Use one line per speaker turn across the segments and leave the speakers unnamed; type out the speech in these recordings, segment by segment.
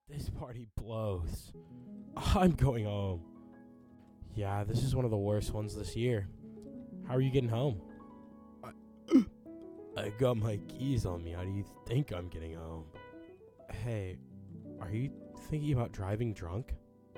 This party blows. I'm going home. Yeah, this is one of the worst ones this year. How are you getting home? I got my keys on me. How do you think I'm getting home? Hey, are you thinking about driving drunk?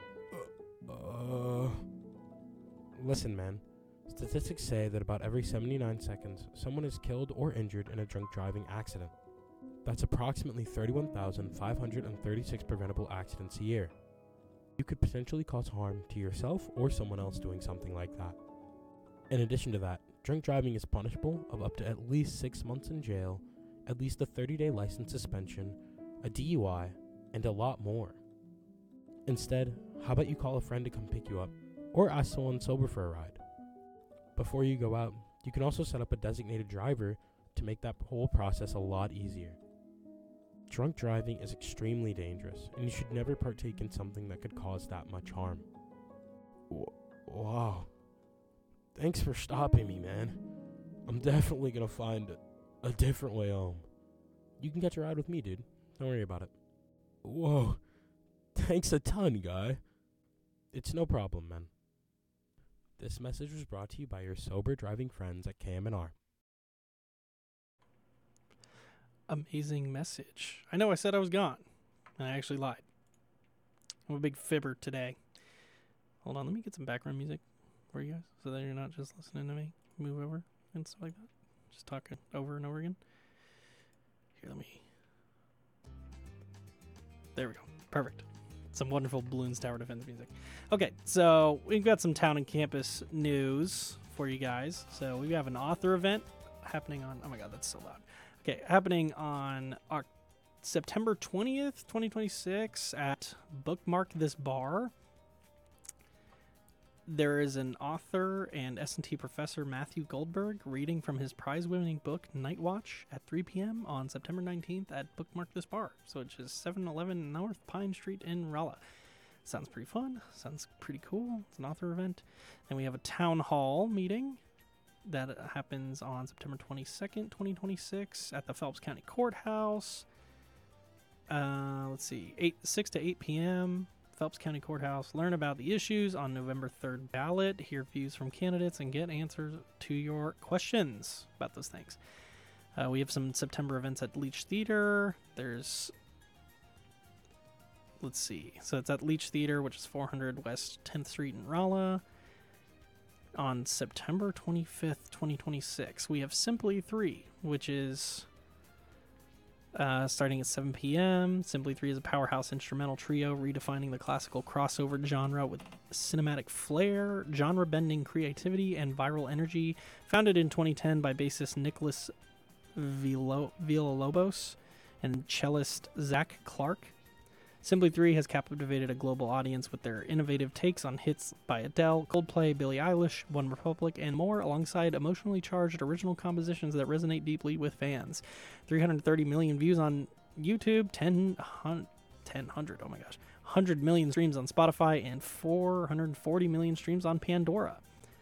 Listen, man. Statistics say that about every 79 seconds, someone is killed or injured in a drunk driving accident. That's approximately 31,536 preventable accidents a year. You could potentially cause harm to yourself or someone else doing something like that. In addition to that, drunk driving is punishable of up to at least 6 months in jail, at least a 30-day license suspension, a DUI, and a lot more. Instead, how about you call a friend to come pick you up, or ask someone sober for a ride? Before you go out, you can also set up a designated driver to make that whole process a lot easier. Drunk driving is extremely dangerous, and you should never partake in something that could cause that much harm. Wow. Thanks for stopping me, man. I'm definitely gonna find a different way home. You can catch a ride with me, dude. Don't worry about it. Whoa. Thanks a ton, guy. It's no problem, man. This message was brought to you by your sober driving friends at KMNR.
Amazing message. I know I said I was gone, and I actually lied. I'm a big fibber today. Hold on, let me get some background music for you guys so that you're not just listening to me move over and stuff like that. Just talking over and over again. Here, let me... There we go. Perfect. Some wonderful Balloons Tower Defense music. Okay, so we've got some town and campus news for you guys. So we have an author event happening on... Oh my god, that's so loud. Okay, happening on September 20th, 2026 at Bookmark This Bar. There is an author and S&T professor, Matthew Goldberg, reading from his prize-winning book, Night Watch, at 3 p.m. on September 19th at Bookmark This Bar, so it's just 711 North Pine Street in Rolla. Sounds pretty fun. Sounds pretty cool. It's an author event. And we have a town hall meeting that happens on September 22nd, 2026 at the Phelps County Courthouse. Let's see, 6 to 8 p.m., Phelps County Courthouse. Learn about the issues on November 3rd ballot, hear views from candidates, and get answers to your questions about those things. We have some September events at Leach Theater. Let's see, so it's at Leach Theater, which is 400 West 10th Street in Rolla. On September 25th, 2026, we have Simply 3, which is starting at 7 p.m. Simply 3 is a powerhouse instrumental trio redefining the classical crossover genre with cinematic flair, genre-bending creativity, and viral energy. Founded in 2010 by bassist Nicholas Villalobos and cellist Zach Clark, Simply 3 has captivated a global audience with their innovative takes on hits by Adele, Coldplay, Billie Eilish, One Republic, and more, alongside emotionally charged original compositions that resonate deeply with fans. 330 million views on YouTube, 100 million streams on Spotify, and 440 million streams on Pandora.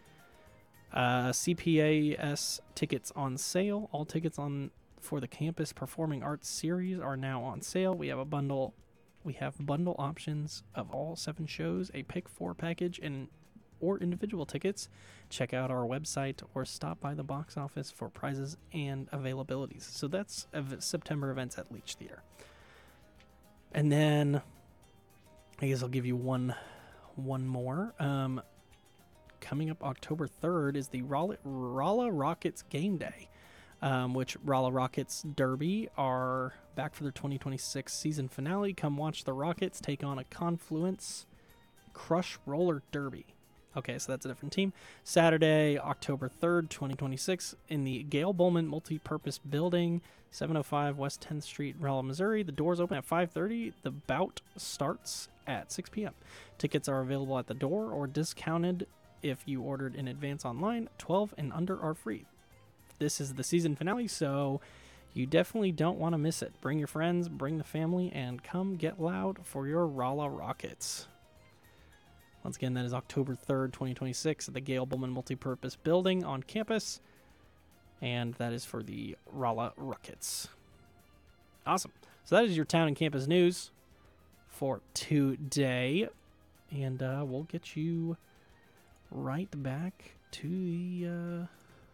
CPAS tickets on sale. All tickets for the Campus Performing Arts Series are now on sale. We have bundle options of all 7 shows, a pick 4 package, or individual tickets. Check out our website or stop by the box office for prizes and availabilities. So that's September events at Leach Theater. And then I guess I'll give you one more. Coming up October 3rd is the Rolla Rockets game day, which Rolla Rockets Derby are back for their 2026 season finale. Come watch the Rockets take on a Confluence Crush Roller Derby. Okay, so that's a different team. Saturday, October 3rd, 2026, in the Gail Bowman Multi-Purpose Building, 705 West 10th Street, Rolla, Missouri. The doors open at 5:30. The bout starts at 6 p.m. Tickets are available at the door or discounted if you ordered in advance online. 12 and under are free. This is the season finale, so you definitely don't want to miss it. Bring your friends, bring the family, and come get loud for your Rolla Rockets. Once again, that is October 3rd, 2026 at the Gail Bowman Multipurpose Building on campus. And that is for the Rolla Rockets. Awesome. So that is your town and campus news for today. And we'll get you right back to the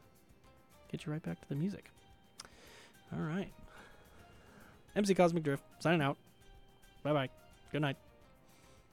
music. All right. MC Cosmic Drift signing out. Bye bye. Good night.